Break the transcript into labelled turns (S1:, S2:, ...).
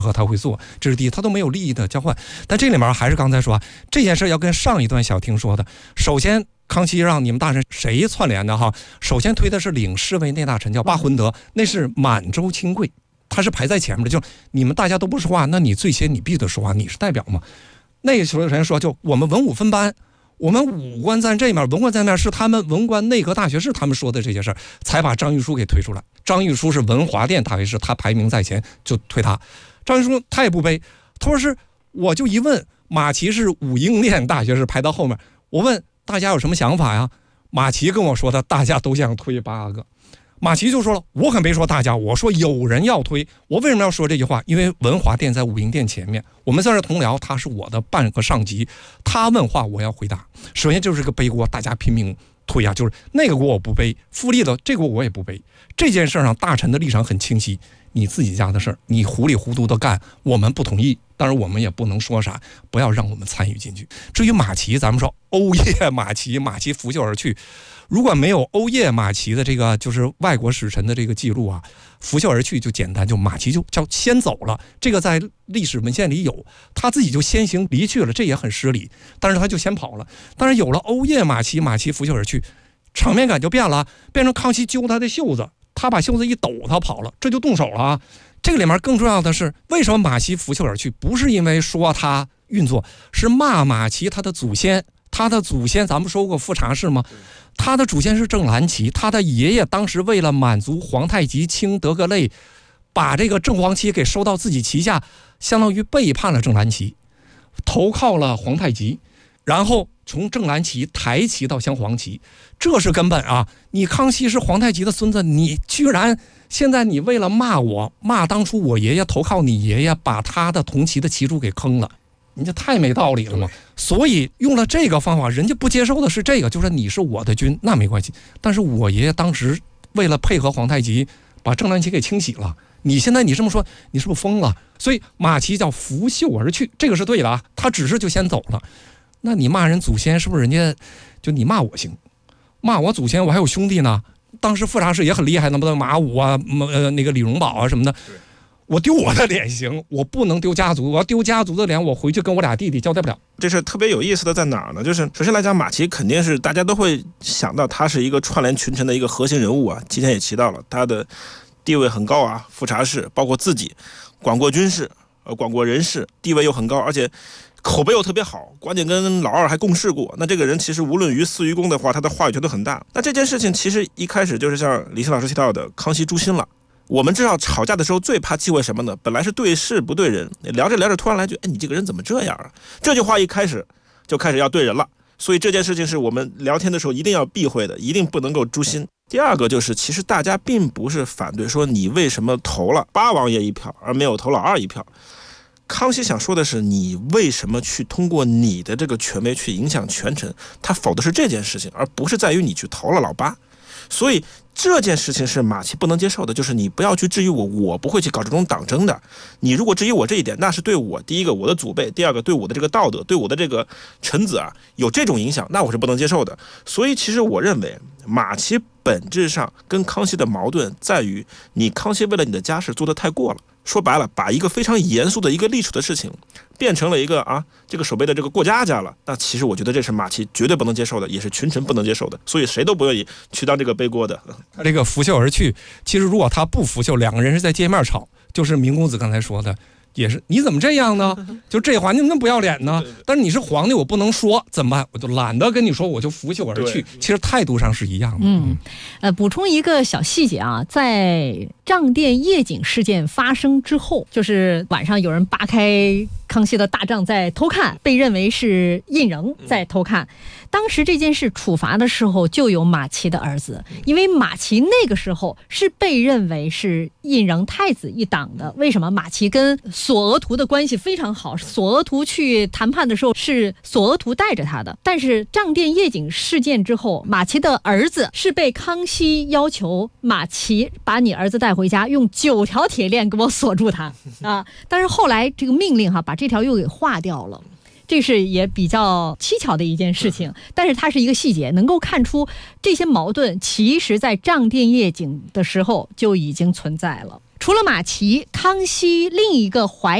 S1: 和他会做，这是第一，他都没有利益的交换。但这里面还是刚才说啊，这件事要跟上一段小婷说的，首先康熙让你们大臣谁串联的哈？首先推的是领侍卫内大臣叫巴浑德，那是满洲亲贵，他是排在前面的，就你们大家都不说话，那你最先你必须得说话，你是代表嘛。那个时候人说就我们文武分班，我们武官在这面，文官在那面，是他们文官内阁大学士他们说的这些事儿，才把张玉书给推出来。张玉书是文华殿大学士，他排名在前，就推他。张玉书他也不卑，他说是，我就一问，马齐是武英殿大学士排到后面，我问大家有什么想法呀？马齐跟我说的，大家都想推8个。马齐就说了，我可没说大家，我说有人要推。我为什么要说这句话？因为文华殿在武英殿前面，我们在这同僚，他是我的半个上级，他问话我要回答。首先就是个背锅，大家拼命推啊，就是那个锅我不背，复立的这个锅我也不背。这件事上大臣的立场很清晰，你自己家的事儿，你糊里糊涂的干，我们不同意，当然我们也不能说啥，不要让我们参与进去。至于马齐，咱们说欧夜马齐，马齐拂袖而去。如果没有欧夜马齐的这个就是外国使臣的这个记录啊，拂袖而去就简单，就马齐就叫先走了，这个在历史文献里有，他自己就先行离去了，这也很失礼，但是他就先跑了。但是有了欧夜马齐，马齐拂袖而去，场面感就变了，变成康熙揪他的袖子，他把袖子一抖，他跑了，这就动手了啊。这个里面更重要的是，为什么马齐拂袖而去？不是因为说他运作，是骂马齐他的祖先。他的祖先咱们说过富察氏吗？他的祖先是郑兰齐，他的爷爷当时为了满足皇太极亲德格类，把这个正黄旗给收到自己旗下，相当于背叛了郑兰齐，投靠了皇太极，然后从正蓝旗抬旗到镶黄旗，这是根本啊！你康熙是皇太极的孙子，你居然现在你为了骂我，骂当初我爷爷投靠你爷爷，把他的铜旗的旗主给坑了，你这太没道理了嘛！所以用了这个方法，人家不接受的是这个，就是你是我的军，那没关系。但是我爷爷当时为了配合皇太极，把正蓝旗给清洗了。你现在你这么说，你是不是疯了？所以马齐叫拂袖而去，这个是对的啊，他只是就先走了。那你骂人祖先，是不是人家就你骂我行，骂我祖先，我还有兄弟呢。当时富察氏也很厉害，那么马武啊，那个李荣宝啊什么的。我丢我的脸行，我不能丢家族，我要丢家族的脸，我回去跟我俩弟弟交代不了。
S2: 这是特别有意思的在哪儿呢？就是首先来讲，马齐肯定是大家都会想到他是一个串联群臣的一个核心人物啊。今天也提到了他的地位很高啊，富察氏包括自己管过军事，管过人事，地位又很高，而且口碑又特别好，关键跟老二还共事过。那这个人其实无论于私于公的话，他的话语权都很大。那这件事情其实一开始就是像李欣老师提到的，康熙诛心了。我们知道吵架的时候最怕忌讳什么呢？本来是对事不对人，聊着聊着突然来句，哎，你这个人怎么这样啊？这句话一开始就开始要对人了。所以这件事情是我们聊天的时候一定要避讳的，一定不能够诛心。第二个就是，其实大家并不是反对说你为什么投了八王爷一票，而没有投老二一票。康熙想说的是，你为什么去通过你的这个权威去影响权臣？他否的是这件事情，而不是在于你去投了老八。所以这件事情是马齐不能接受的，就是你不要去质疑我，我不会去搞这种党争的。你如果质疑我这一点，那是对我第一个我的祖辈，第二个对我的这个道德，对我的这个臣子啊有这种影响，那我是不能接受的。所以其实我认为马齐本质上跟康熙的矛盾在于，你康熙为了你的家事做得太过了。说白了，把一个非常严肃的一个历史的事情变成了一个这个守备的这个过家了，那其实我觉得这是马齐绝对不能接受的，也是群臣不能接受的，所以谁都不愿意去当这个背锅的。
S1: 他这个拂袖而去，其实如果他不拂袖，两个人是在街面吵，就是明公子刚才说的，也是你怎么这样呢？就这话你怎么不要脸呢？但是你是皇帝，我不能说，怎么办？我就懒得跟你说，我就拂袖而去。其实态度上是一样的。
S3: 补充一个小细节啊，在账殿夜景事件发生之后，就是晚上有人扒开康熙的大帐在偷看，被认为是胤禛在偷看。当时这件事处罚的时候就有马齐的儿子，因为马齐那个时候是被认为是胤禛太子一党的。为什么？马齐跟索额图的关系非常好，索额图去谈判的时候是索额图带着他的。但是账殿夜景事件之后，马齐的儿子是被康熙要求马齐把你儿子带回家，用9条铁链给我锁住他啊！但是后来这个命令把这条又给划掉了。这是也比较蹊跷的一件事情，但是它是一个细节，能够看出这些矛盾其实在账殿夜景的时候就已经存在了。 除了马齐，康熙另一个怀